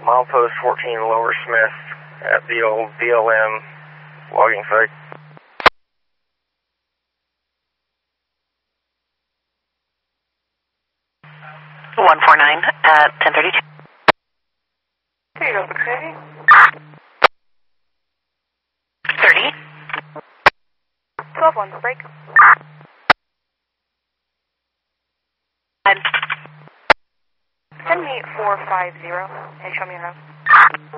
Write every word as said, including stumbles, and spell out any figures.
Milepost fourteen Lower Smith at the old B L M logging site. one four nine at ten thirty-two. Here you go, Xfinity. thirty. twelve one, break. And Send me four five zero and show me your house.